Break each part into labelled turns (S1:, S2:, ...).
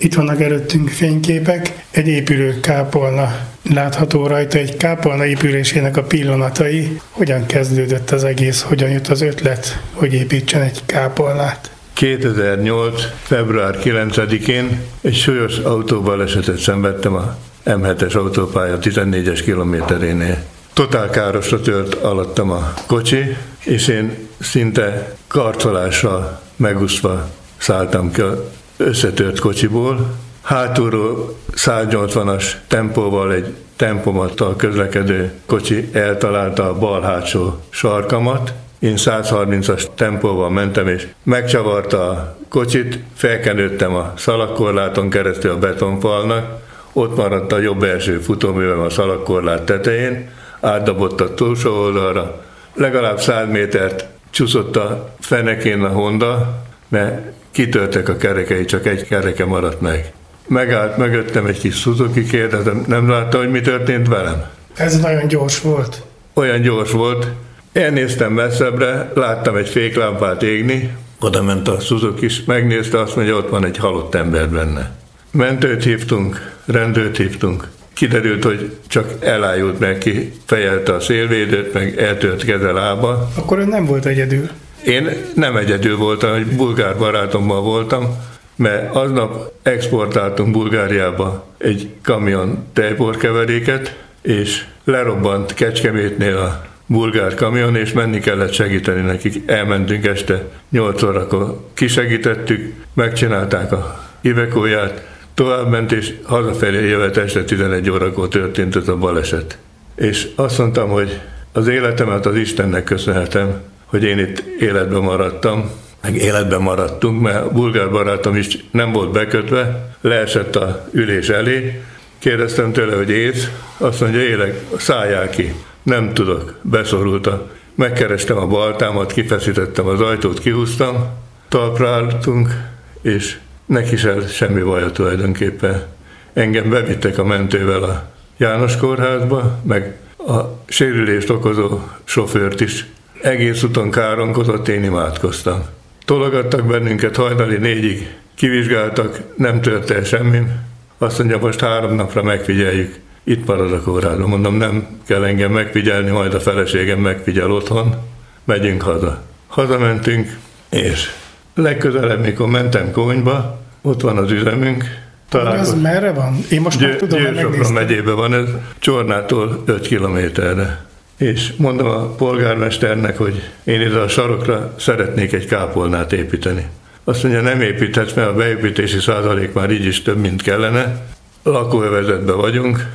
S1: Itt vannak előttünk fényképek, egy épülő kápolna. Látható rajta egy kápolna épülésének a pillanatai. Hogyan kezdődött az egész, hogyan jött az ötlet, hogy építsen egy kápolnát?
S2: 2008. február 9-én egy súlyos autóbalesetet szenvedtem a M7-es autópálya 14-es kilométerénél. Totál károsra tört alattam a kocsi, és én szinte karcolással megúszva szálltam ki az összetört kocsiból. Hátulról 180-as tempóval egy tempomattal közlekedő kocsi eltalálta a bal hátsó sarkamat. Én 130-as tempóval mentem, és megcsavarta a kocsit, felkenődtem a szalagkorláton keresztül a betonfalnak, ott maradt a jobb első futóművem a szalagkorlát tetején, átdobott a túlsó oldalra, legalább 100 métert csúszott a fenekén a Honda, mert kitörtek a kerekei, csak egy kereke maradt meg. Megállt mögöttem egy kis Suzuki, kérdezem, nem látta, hogy mi történt velem?
S1: Ez nagyon gyors volt.
S2: Olyan gyors volt. Elnéztem messzebbre, láttam egy féklámpát égni, oda ment a Suzuki is, megnézte, azt mondja, ott van egy halott ember benne. Mentőt hívtunk, rendőrt hívtunk. Kiderült, hogy csak elájult, mert ki fejelte a szélvédőt, meg eltört keze lába.
S1: Akkor ön nem volt egyedül?
S2: Én nem egyedül voltam, egy bulgár barátommal voltam, mert aznap exportáltunk Bulgáriába egy kamion tejporkeveréket, és lerobbant Kecskemétnél a bulgár kamion, és menni kellett segíteni nekik. Elmentünk este 8 órakor, kisegítettük, megcsinálták a Ivekóját, továbbment, és hazafelé jövet este 11 órakor történt ez a baleset. És azt mondtam, hogy az életemet az Istennek köszönhetem, hogy én itt életben maradtam, meg életben maradtunk, mert a bulgár barátom is nem volt bekötve, leesett a ülés elé, kérdeztem tőle, hogy ész, azt mondja, élek, szálljál ki. Nem tudok, beszorulta. Megkerestem a baltámat, kifeszítettem az ajtót, kihúztam, talpra álltunk, és neki sem semmi baja tulajdonképpen. Engem bevittek a mentővel a János kórházba, meg a sérülést okozó sofőrt is. Egész úton káromkodott, én imádkoztam. Tologattak bennünket hajnali 4-ig, kivizsgáltak, nem tört el semmi. Azt mondja, most 3 napra megfigyeljük. Itt marad a kórházban. Mondom, nem kell engem megfigyelni, majd a feleségem megfigyel otthon. Megyünk haza. Hazamentünk, és legközelebb, mikor mentem Konyba, ott van az üzemünk.
S1: Az merre van? Én most már tudom, hogy
S2: Győr-Sopron megyében van ez, Csornától 5 kilométerre. És mondom a polgármesternek, hogy én ide a sarokra szeretnék egy kápolnát építeni. Azt mondja, nem építhetsz, mert a beépítési százalék már így is több, mint kellene. Lakóövezetben vagyunk,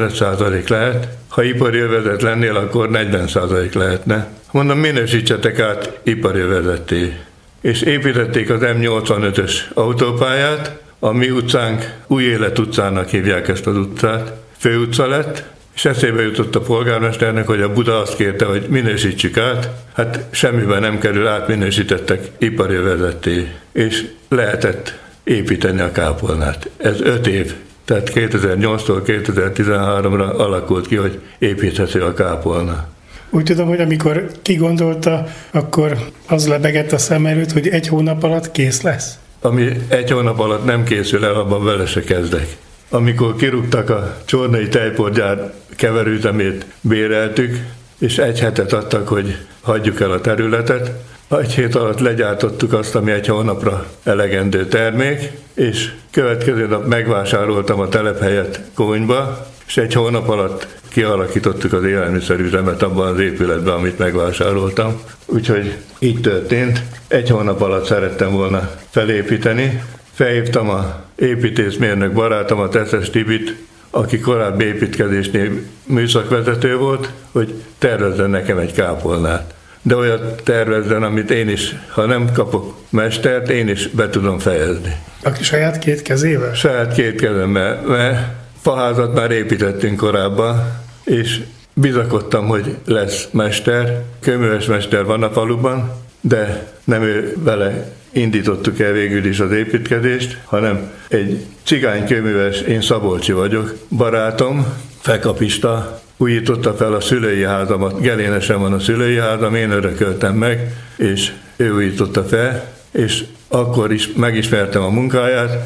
S2: 25% lehet. Ha ipari övezet lennél, akkor 40% lehetne. Mondom, minősítsetek át ipari övezetté. És építették az M85-ös autópályát, a mi utcánk, Új Élet utcának hívják ezt az utcát, főutca lett, és eszébe jutott a polgármesternek, hogy a Buda azt kérte, hogy minősítsük át, hát semmiben nem kerül, átminősítettek ipari övezetté, és lehetett építeni a kápolnát. Ez 5 év. Tehát 2008-tól 2013-ra alakult ki, hogy építhető a kápolna.
S1: Úgy tudom, hogy amikor kigondolta, akkor az lebegett a szem előtt, hogy 1 hónap alatt kész lesz.
S2: Ami 1 hónap alatt nem készül el, abban vele se kezdek. Amikor kirúgtak a csornai tejporgyár keverőüzemét, béreltük, és 1 hetet adtak, hogy hagyjuk el a területet. 1 hét alatt legyártottuk azt, ami 1 hónapra elegendő termék, és következő nap megvásároltam a telephelyet Konyba, és 1 hónap alatt kialakítottuk az élelmiszerüzemet abban az épületben, amit megvásároltam. Úgyhogy így történt. 1 hónap alatt szerettem volna felépíteni. Felhívtam a építészmérnök barátomat, Eszes Tibit, aki korábbi építkezésnél műszakvezető volt, hogy tervezzen nekem egy kápolnát. De olyat tervezzen, amit én is, ha nem kapok mestert, én is be tudom fejezni.
S1: Aki saját 2 kezével?
S2: Saját 2 kezemmel, mert faházat már építettünk korábban, és bizakodtam, hogy lesz mester. Kőműves mester van a faluban, de nem ő vele indítottuk el végül is az építkezést, hanem egy cigány kőműves, én Szabolcsi vagyok, barátom, Fekapista, újította fel a szülői házamat, Gelénesen van a szülői házam, én örököltem meg, és ő újította fel, és akkor is megismertem a munkáját,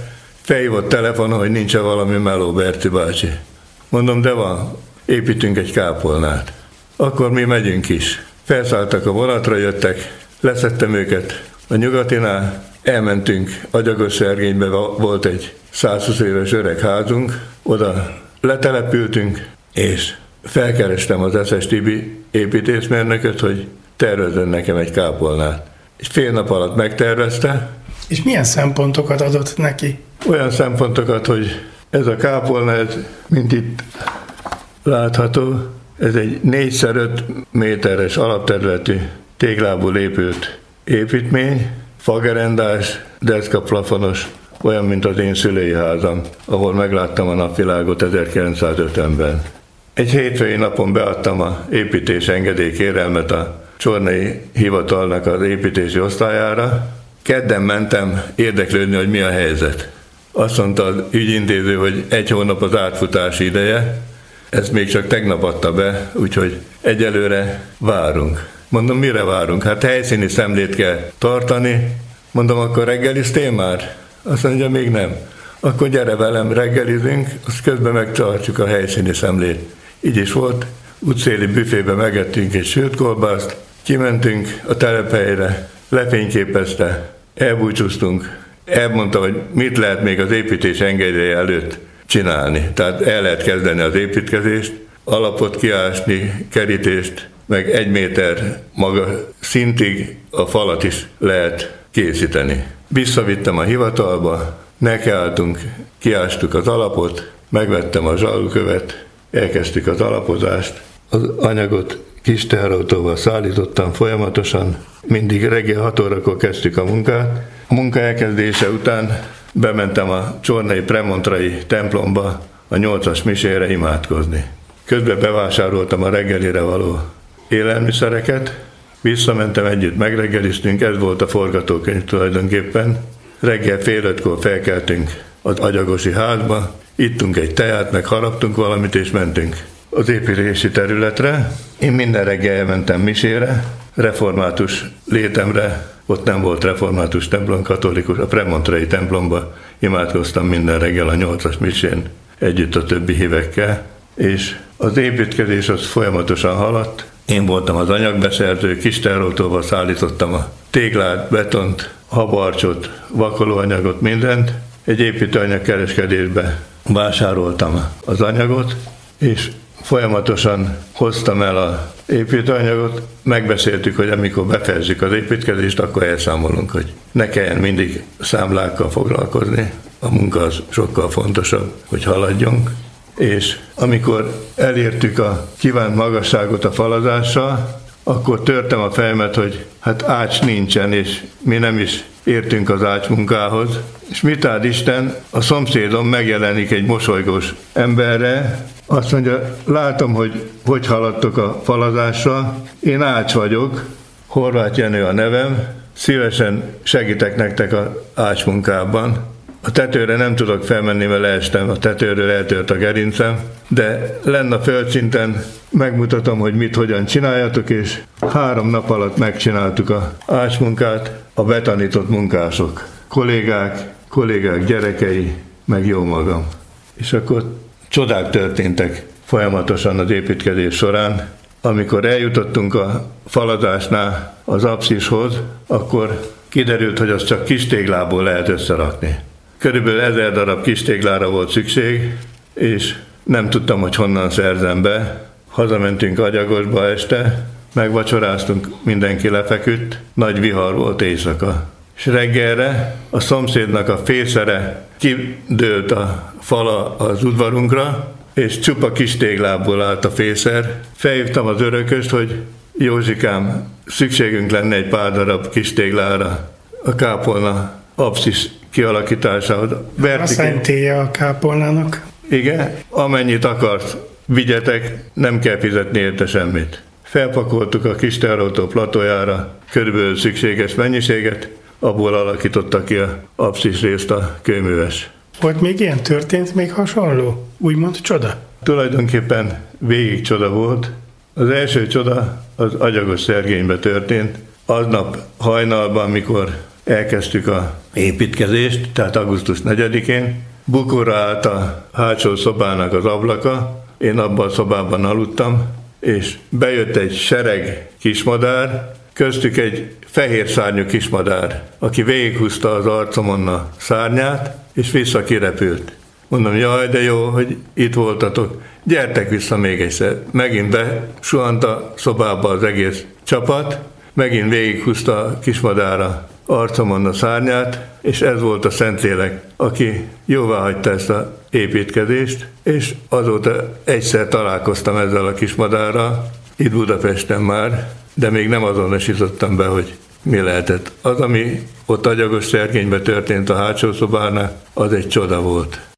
S2: felhívott telefonon, hogy nincs-e valami meló, Berti bácsi. Mondom, de van, építünk egy kápolnát. Akkor mi megyünk is. Felszálltak a vonatra, jöttek, leszettem őket a Nyugatinál, elmentünk, Agyagos-Szergénybe volt egy 120 éves öreg házunk, oda letelepültünk, és felkerestem az SS Tibi építészmérnököt, hogy tervezzen nekem egy kápolnát. És fél nap alatt megtervezte.
S1: És milyen szempontokat adott neki?
S2: Olyan szempontokat, hogy ez a kápolna, ez, mint itt látható, ez egy 4x5 méteres alapterületű téglából épült építmény, fagerendás, deszkaplafonos, olyan, mint az én szülői házam, ahol megláttam a napvilágot 1950-ben. Egy hétfői napon beadtam az építés engedélykérelmet a Csornai Hivatalnak az építési osztályára. Kedden mentem érdeklődni, hogy mi a helyzet. Azt mondta az ügyintéző, hogy 1 hónap az átfutási ideje, ezt még csak tegnap adta be, úgyhogy egyelőre várunk. Mondom, mire várunk? Hát helyszíni szemlét kell tartani. Mondom, akkor reggeliztél már? Azt mondja, még nem. Akkor gyere velem, reggelizünk, azt közben megtartjuk a helyszíni szemlét. Így is volt, útszéli büfébe megettünk egy sült kolbászt, kimentünk a telephelyre, lefényképezte, elbúcsúztunk, elmondta, hogy mit lehet még az építés engedélye előtt csinálni. Tehát el lehet kezdeni az építkezést, alapot kiásni, kerítést, meg 1 méter maga szintig a falat is lehet készíteni. Visszavittem a hivatalba, nekiálltunk, kiástuk az alapot, megvettem a zsalkövet, elkezdtük az alapozást, az anyagot kis teherautóval szállítottam folyamatosan, mindig reggel 6 órakor kezdtük a munkát. A munka elkezdése után bementem a Csornai Premontrai templomba a 8-as misére imádkozni. Közben bevásároltam a reggelire való élelmiszereket, visszamentem, együtt megreggeliztünk, ez volt a forgatókönyv tulajdonképpen. Reggel fél 5-kor felkeltünk az Agyagosi házba, ittunk egy teját, meg haraptunk valamit, és mentünk az építési területre. Én minden reggel elmentem misére, református létemre, ott nem volt református templom, katolikus, a Premontrai templomba imádkoztam minden reggel a 8-as misén együtt a többi hívekkel, és az építkezés az folyamatosan haladt. Én voltam az anyagbeszerző, kis teherautóval szállítottam a téglát, betont, habarcsot, vakolóanyagot, mindent. Egy építőanyagkereskedésbe vásároltam az anyagot, és folyamatosan hoztam el az építőanyagot, megbeszéltük, hogy amikor befejezzük az építkezést, akkor elszámolunk, hogy ne kelljen mindig számlákkal foglalkozni. A munka az sokkal fontosabb, hogy haladjunk. És amikor elértük a kívánt magasságot a falazással, akkor törtem a fejemet, hogy hát ács nincsen, és mi nem is értünk az ácsmunkához. És mit áld Isten, a szomszédom megjelenik egy mosolygós emberre, azt mondja, látom, hogy haladtok a falazással, én ács vagyok, Horváth Jenő a nevem, szívesen segítek nektek az ácsmunkában. A tetőre nem tudok felmenni, mert leestem, a tetőről eltört a gerincem, de lenn a földszinten megmutatom, hogy mit, hogyan csináljatok, és 3 nap alatt megcsináltuk az ácsmunkát, a betanított munkások, kollégák gyerekei, meg jó magam. És akkor csodák történtek folyamatosan az építkezés során. Amikor eljutottunk a falazásnál az apszishoz, akkor kiderült, hogy az csak kis téglából lehet összerakni. Körülbelül 1000 darab kis téglára volt szükség, és nem tudtam, hogy honnan szerzem be. Hazamentünk Agyagosba este, megvacsoráztunk, mindenki lefeküdt, nagy vihar volt éjszaka. És reggelre a szomszédnak a fészere kidőlt a fala az udvarunkra, és csupa kis téglából állt a fészer. Felhívtam az örököst, hogy Józsikám, szükségünk lenne egy pár darab kis téglára a kápolna apszis kialakításához.
S1: A szentélye a kápolnának.
S2: Igen, amennyit akarsz, vigyetek, nem kell fizetni érte semmit. Felpakoltuk a kis teherautó platójára körülbelül szükséges mennyiséget, abból alakította ki a apszis részt a kőműves.
S1: Volt még ilyen, történt még hasonló? Úgymond csoda?
S2: Tulajdonképpen végig csoda volt. Az első csoda az Agyagos-Szergényben történt. Aznap hajnalban, amikor elkezdtük a építkezést, tehát augusztus 4-én. Bukóra állt a hátsó szobának az ablaka, én abban a szobában aludtam, és bejött egy sereg kismadár, köztük egy fehér szárnyú kismadár, aki végighúzta az arcomon a szárnyát, és vissza kirepült. Mondom, jaj, de jó, hogy itt voltatok, gyertek vissza még egyszer. Megint besuhant a szobába az egész csapat, megint végighúzta a kismadára arcomon a szárnyát, és ez volt a Szentlélek, aki jóváhagyta ezt az építkezést, és azóta egyszer találkoztam ezzel a kismadárral, itt Budapesten már, de még nem azonosítottam be, hogy mi lehetett. Az, ami ott Agyagos-Szerkényben történt a hátsó szobánál, az egy csoda volt.